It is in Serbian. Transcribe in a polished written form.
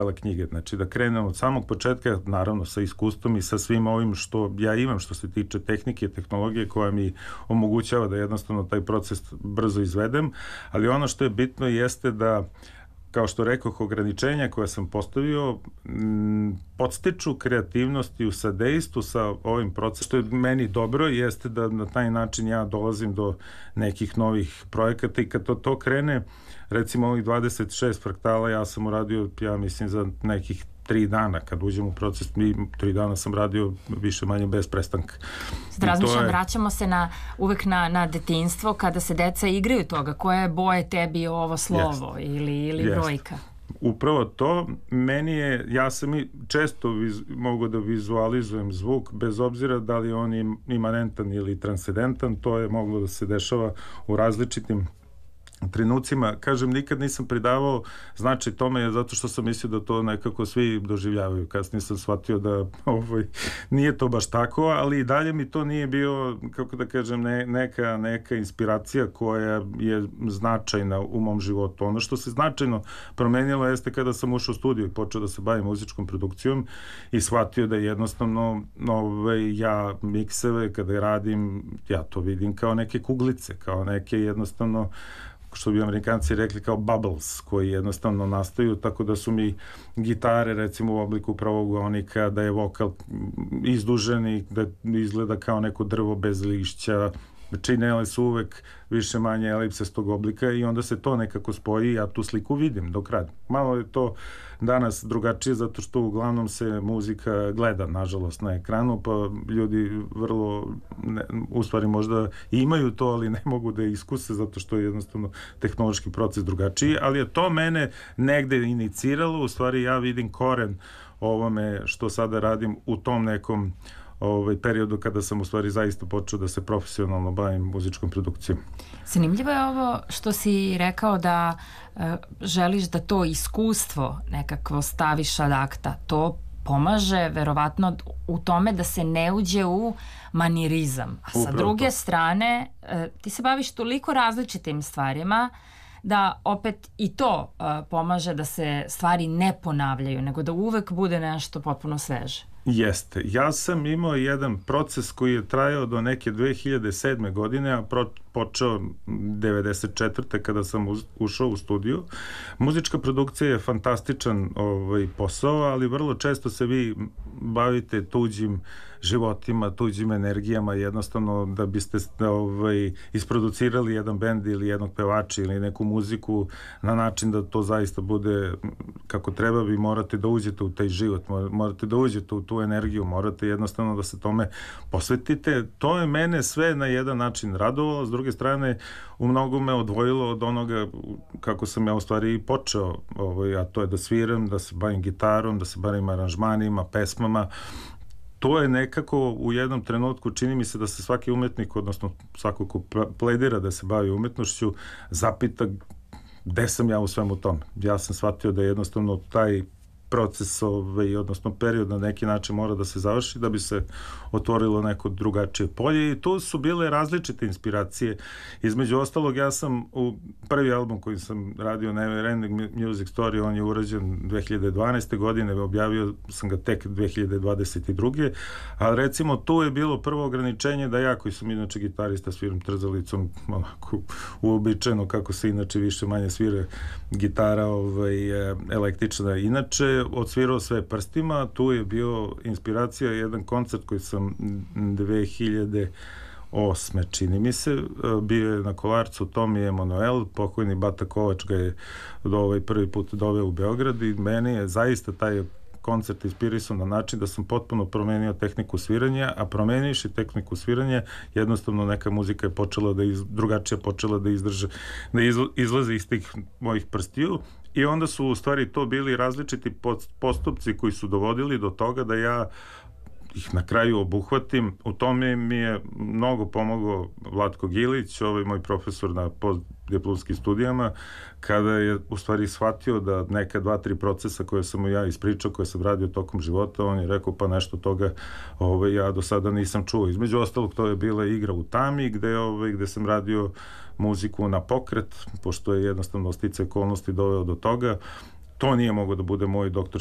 knjige, znači da krenem od samog početka, naravno sa iskustvom i sa svim ovim što ja imam što se tiče tehnike, tehnologije koja mi omogućava da jednostavno taj proces brzo izvedem, ali ono što je bitno jeste da, kao što rekoh, ograničenja koja sam postavio podstiču kreativnost i u sadejstvu sa ovim procesom. Što je meni dobro jeste da na taj način ja dolazim do nekih novih projekata i kad to krene, recimo ovih 26 fraktala ja sam uradio, ja mislim, za nekih 3 dana. Kad uđem u proces, 3 dana sam radio više manje bez prestanka. Razmišljam, vraćamo se uvek na detinjstvo, kada se deca igraju toga. Koja je boje tebi ovo slovo ili brojka? Upravo to, meni je, ja sam često mogu da vizualizujem zvuk, bez obzira da li on je imanentan ili transcendentan, to je moglo da se dešava u različitim trenucima. Kažem, nikad nisam pridavao značaj tome zato što sam mislio da to nekako svi doživljavaju. Kasnije sam shvatio da nije to baš tako, ali i dalje mi to nije bio, kako da kažem, neka inspiracija koja je značajna u mom životu. Ono što se značajno promenilo jeste kada sam ušao u studiju i počeo da se bavim muzičkom produkcijom i shvatio da jednostavno ja mikseve kada radim, ja to vidim kao neke kuglice, kao neke jednostavno, što bi Amerikanci rekli, kao bubbles koji jednostavno nastaju, tako da su mi gitare recimo u obliku pravogonika, da je vokal izdužen i da izgleda kao neko drvo bez lišća, činele su uvek više manje elipsastog oblika i onda se to nekako spoji i ja tu sliku vidim dok radim. Malo je to danas drugačije zato što uglavnom se muzika gleda, nažalost, na ekranu, pa ljudi vrlo, u stvari možda imaju to, ali ne mogu da iskuse zato što je jednostavno tehnološki proces drugačiji, ali je to mene negde iniciralo, u stvari ja vidim koren ovome što sada radim u tom nekom periodu kada sam u stvari zaista počeo da se profesionalno bavim muzičkom produkcijom. Zanimljivo je ovo što si rekao da želiš da to iskustvo nekako staviš ad akta. To pomaže verovatno u tome da se ne uđe u manirizam. A sa druge strane, ti se baviš toliko različitim stvarima da opet i to pomaže da se stvari ne ponavljaju, nego da uvek bude nešto potpuno sveže. Jeste. Ja sam imao jedan proces koji je trajao do neke 2007. godine, a počeo 94. kada sam ušao u studiju. Muzička produkcija je fantastičan posao, ali vrlo često se vi bavite tuđim životima, tuđim energijama, jednostavno da biste isproducirali jedan bend ili jednog pevača ili neku muziku na način da to zaista bude kako treba, vi morate da uđete u taj život, morate da uđete u tu energiju, morate jednostavno da se tome posvetite. To je mene sve na jedan način radovalo, s druge strane u mnogo me odvojilo od onoga kako sam ja u stvari počeo, a to je da sviram, da se bavim gitarom, da se bavim aranžmanima, pesmama. To je nekako u jednom trenutku, čini mi se da se svaki umetnik, odnosno svako ko pledira da se bavi umetnošću, zapita gde sam ja u svemu tome. Ja sam shvatio da jednostavno taj proces, odnosno period na neki način mora da se završi da bi se otvorilo neko drugačije polje i tu su bile različite inspiracije. Između ostalog, ja sam u prvi album koji sam radio, Never Ending Music Story, on je urađen 2012. godine, objavio sam ga tek 2022. A recimo tu je bilo prvo ograničenje da ja, koji sam inače gitarista, sviram trzalicom, onako uobičajeno kako se inače više manje svira gitara električna. Inače, odsvirao sve prstima, tu je bio inspiracija jedan koncert koji sam 2008. čini mi se, bio je na Kolarcu Tomi Emanuel, pokojni Bata Kovač ga je prvi put doveo u Beograd i meni je zaista taj koncert inspirisan na način da sam potpuno promenio tehniku sviranja, a promenivši tehniku sviranja, jednostavno neka muzika je počela drugačije počela da izlaze iz tih mojih prstiju i onda su u stvari to bili različiti postupci koji su dovodili do toga da ja ih na kraju obuhvatim. U tome mi je mnogo pomogao Vlatko Gilić, moj profesor na postdiplomskim studijama, kada je u stvari shvatio da neka 2-3 procesa koje sam mu ja ispričao, koje sam radio tokom života, on je rekao pa nešto toga ja do sada nisam čuo. Između ostalog, to je bila igra u tami gde sam radio muziku na pokret, pošto je jednostavno sticaj okolnosti doveo do toga. to nije mogao da bude moj doktorski